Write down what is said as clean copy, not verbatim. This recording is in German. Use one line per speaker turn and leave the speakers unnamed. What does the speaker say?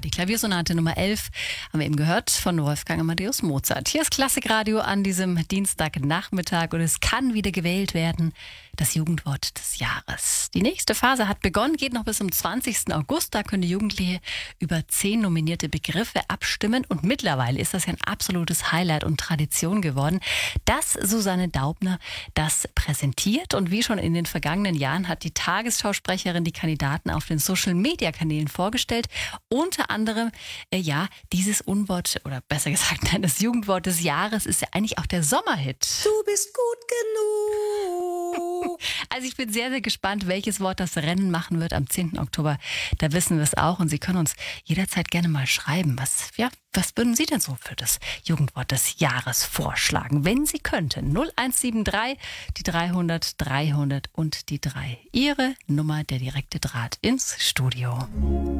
Die Klaviersonate Nummer 11 haben wir eben gehört von Wolfgang Amadeus Mozart. Hier ist Klassikradio an diesem Dienstagnachmittag und es kann wieder gewählt werden, das Jugendwort des Jahres. Die nächste Phase hat begonnen, geht noch bis zum 20. August. Da können die Jugendliche über 10 nominierte Begriffe abstimmen und mittlerweile ist das ja ein absolutes Highlight und Tradition geworden, dass Susanne Daubner das präsentiert. Und wie schon in den vergangenen Jahren hat die Tagesschausprecherin die Kandidaten auf den Social-Media-Kanälen vorgestellt. Unter anderem, dieses Unwort, oder besser gesagt, das Jugendwort des Jahres ist ja eigentlich auch der Sommerhit.
Du bist gut genug.
Also ich bin sehr, sehr gespannt, welches Wort das Rennen machen wird am 10. Oktober. Da wissen wir es auch und Sie können uns jederzeit gerne mal schreiben. Was würden Sie denn so für das Jugendwort des Jahres vorschlagen, wenn Sie könnten? 0173, die 300 300 und die 3. Ihre Nummer, der direkte Draht ins Studio.